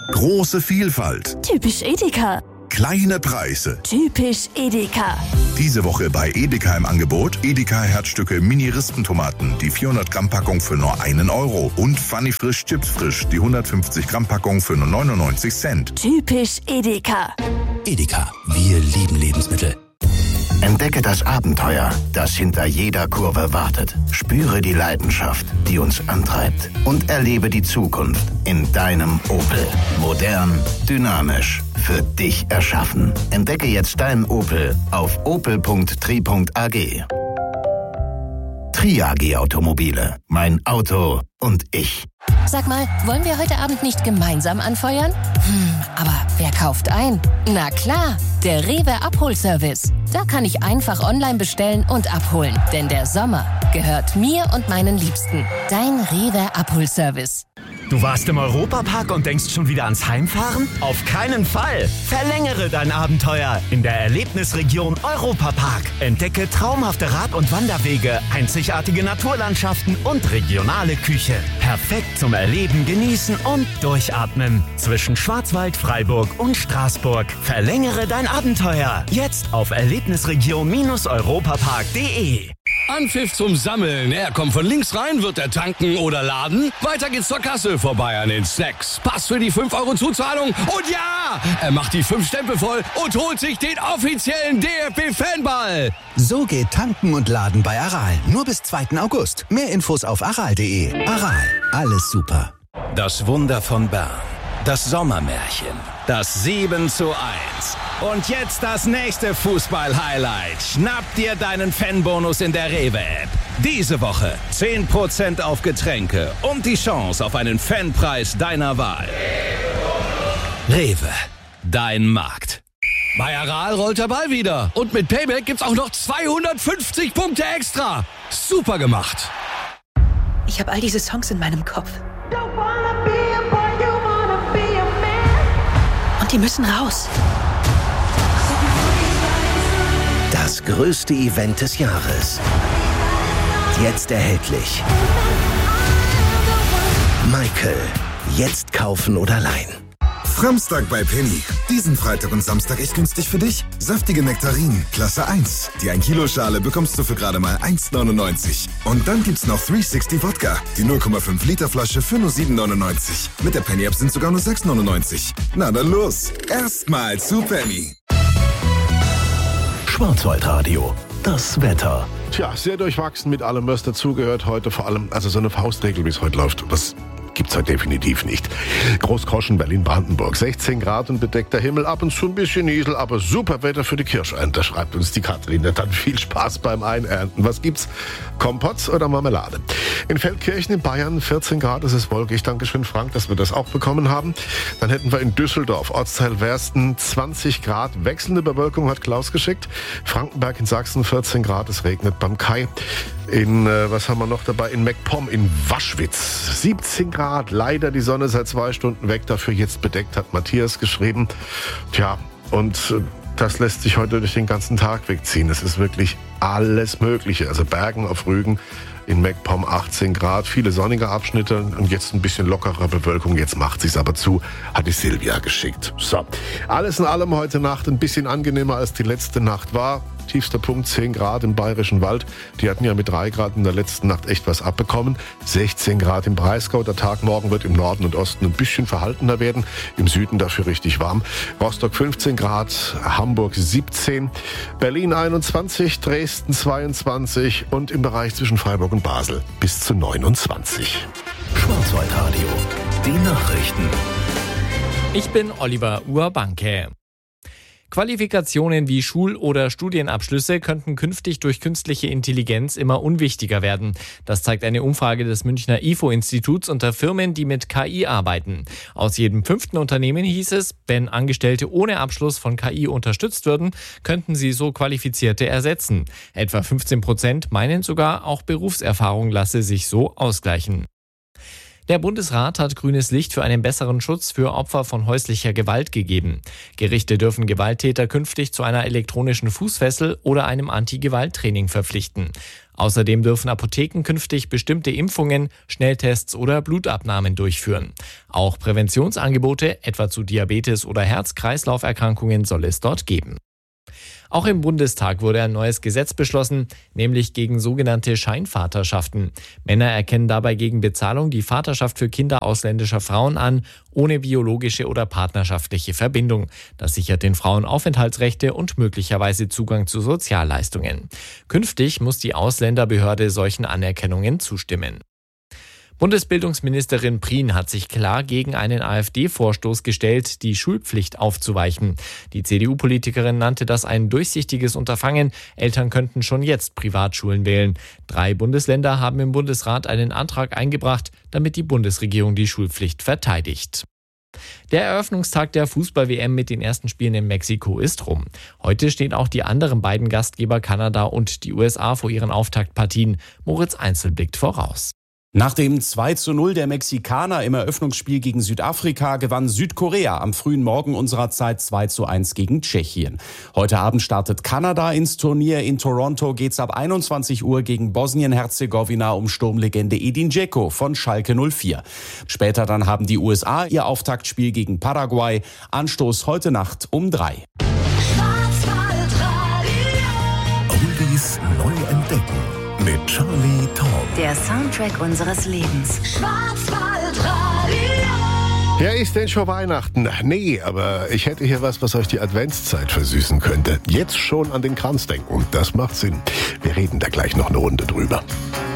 Große Vielfalt. Typisch Edeka. Kleine Preise. Typisch Edeka. Diese Woche bei Edeka im Angebot Edeka Herzstücke Mini-Rispentomaten, die 400 Gramm Packung für nur 1 Euro und Funny Frisch Chips Frisch, die 150 Gramm Packung für nur 99 Cent. Typisch Edeka. Edeka, wir lieben Lebensmittel. Entdecke das Abenteuer, das hinter jeder Kurve wartet. Spüre die Leidenschaft, die uns antreibt. Und erlebe die Zukunft in deinem Opel. Modern, dynamisch, für dich erschaffen. Entdecke jetzt deinen Opel auf opel.tri.ag. Tri-AG Automobile. Mein Auto und ich. Sag mal, wollen wir heute Abend nicht gemeinsam anfeuern? Aber wer kauft ein? Na klar, der Rewe Abholservice. Da kann ich einfach online bestellen und abholen. Denn der Sommer gehört mir und meinen Liebsten. Dein Rewe Abholservice. Du warst im Europapark und denkst schon wieder ans Heimfahren? Auf keinen Fall! Verlängere dein Abenteuer in der Erlebnisregion Europapark. Entdecke traumhafte Rad- und Wanderwege, einzigartige Naturlandschaften und regionale Küche. Perfekt zum Erleben, Genießen und Durchatmen. Zwischen Schwarzwald, Freiburg und Straßburg. Verlängere dein Abenteuer. Jetzt auf erlebnisregion-europapark.de. Anpfiff zum Sammeln. Er kommt von links rein, wird er tanken oder laden. Weiter geht's zur Kasse, vorbei an den Snacks. Pass für die 5 Euro Zuzahlung. Und ja, er macht die 5 Stempel voll und holt sich den offiziellen DFB-Fanball. So geht Tanken und Laden bei Aral. Nur bis 2. August. Mehr Infos auf aral.de. Aral, alles super. Das Wunder von Bern. Das Sommermärchen. Das 7:1. Und jetzt das nächste Fußball-Highlight. Schnapp dir deinen Fanbonus in der Rewe-App. Diese Woche 10% auf Getränke und die Chance auf einen Fanpreis deiner Wahl. Rewe, dein Markt. Bei Aral rollt der Ball wieder. Und mit Payback gibt's auch noch 250 Punkte extra. Super gemacht. Ich habe all diese Songs in meinem Kopf. Und die müssen raus. Das größte Event des Jahres. Jetzt erhältlich. Michael. Jetzt kaufen oder leihen. Samstag bei Penny. Diesen Freitag und Samstag echt günstig für dich. Saftige Nektarinen, Klasse 1. Die 1 Kilo Schale bekommst du für gerade mal 1,99. Und dann gibt's noch 360 Wodka. Die 0,5 Liter Flasche für nur 7,99. Mit der Penny App sind sogar nur 6,99. Na dann los. Erstmal zu Penny. Schwarzwaldradio. Das Wetter. Tja, sehr durchwachsen mit allem, was dazugehört heute. Vor allem, also so eine Faustregel, wie es heute läuft. Das gibt's halt definitiv nicht. Großkoschen, Berlin-Brandenburg. 16 Grad und bedeckter Himmel, ab und zu ein bisschen Niesel, aber super Wetter für die Kirschernte, schreibt uns die Katrin. Dann viel Spaß beim Einernten. Was gibt's? Kompott oder Marmelade? In Feldkirchen in Bayern 14 Grad, es ist wolkig. Dankeschön, Frank, dass wir das auch bekommen haben. Dann hätten wir in Düsseldorf, Ortsteil Wersten, 20 Grad. Wechselnde Bewölkung hat Klaus geschickt. Frankenberg in Sachsen 14 Grad, es regnet beim Kai. In, was haben wir noch dabei? In MacPom, in Waschwitz, 17 Grad. Leider die Sonne seit 2 Stunden weg, dafür jetzt bedeckt, hat Matthias geschrieben. Tja, und das lässt sich heute durch den ganzen Tag wegziehen. Es ist wirklich alles Mögliche. Also Bergen auf Rügen, in MacPom 18 Grad, viele sonnige Abschnitte und jetzt ein bisschen lockerer Bewölkung. Jetzt macht sich's aber zu, hat die Silvia geschickt. So, alles in allem heute Nacht ein bisschen angenehmer als die letzte Nacht war. Tiefster Punkt 10 Grad im Bayerischen Wald. Die hatten ja mit 3 Grad in der letzten Nacht echt was abbekommen. 16 Grad im Breisgau. Der Tag morgen wird im Norden und Osten ein bisschen verhaltener werden. Im Süden dafür richtig warm. Rostock 15 Grad, Hamburg 17, Berlin 21, Dresden 22 und im Bereich zwischen Freiburg und Basel bis zu 29. Schwarzwaldradio. Die Nachrichten. Ich bin Oliver Urbanke. Qualifikationen wie Schul- oder Studienabschlüsse könnten künftig durch künstliche Intelligenz immer unwichtiger werden. Das zeigt eine Umfrage des Münchner IFO-Instituts unter Firmen, die mit KI arbeiten. Aus jedem 5. Unternehmen hieß es, wenn Angestellte ohne Abschluss von KI unterstützt würden, könnten sie so Qualifizierte ersetzen. Etwa 15% meinen sogar, auch Berufserfahrung lasse sich so ausgleichen. Der Bundesrat hat grünes Licht für einen besseren Schutz für Opfer von häuslicher Gewalt gegeben. Gerichte dürfen Gewalttäter künftig zu einer elektronischen Fußfessel oder einem Anti-Gewalt-Training verpflichten. Außerdem dürfen Apotheken künftig bestimmte Impfungen, Schnelltests oder Blutabnahmen durchführen. Auch Präventionsangebote, etwa zu Diabetes oder Herz-Kreislauf-Erkrankungen, soll es dort geben. Auch im Bundestag wurde ein neues Gesetz beschlossen, nämlich gegen sogenannte Scheinvaterschaften. Männer erkennen dabei gegen Bezahlung die Vaterschaft für Kinder ausländischer Frauen an, ohne biologische oder partnerschaftliche Verbindung. Das sichert den Frauen Aufenthaltsrechte und möglicherweise Zugang zu Sozialleistungen. Künftig muss die Ausländerbehörde solchen Anerkennungen zustimmen. Bundesbildungsministerin Prien hat sich klar gegen einen AfD-Vorstoß gestellt, die Schulpflicht aufzuweichen. Die CDU-Politikerin nannte das ein durchsichtiges Unterfangen. Eltern könnten schon jetzt Privatschulen wählen. 3 Bundesländer haben im Bundesrat einen Antrag eingebracht, damit die Bundesregierung die Schulpflicht verteidigt. Der Eröffnungstag der Fußball-WM mit den ersten Spielen in Mexiko ist rum. Heute stehen auch die anderen beiden Gastgeber Kanada und die USA vor ihren Auftaktpartien. Moritz Einzel blickt voraus. Nach dem 2:0 der Mexikaner im Eröffnungsspiel gegen Südafrika gewann Südkorea am frühen Morgen unserer Zeit 2:1 gegen Tschechien. Heute Abend startet Kanada ins Turnier. In Toronto geht's ab 21 Uhr gegen Bosnien-Herzegowina um Sturmlegende Edin Dzeko von Schalke 04. Später dann haben die USA ihr Auftaktspiel gegen Paraguay. Anstoß heute Nacht um 3. Oldies neu entdecken. Mit Charlie Tom. Der Soundtrack unseres Lebens. Schwarzwaldradio. Ja, ist denn schon Weihnachten? Nee, aber ich hätte hier was euch die Adventszeit versüßen könnte. Jetzt schon an den Kranz denken. Das macht Sinn. Wir reden da gleich noch eine Runde drüber.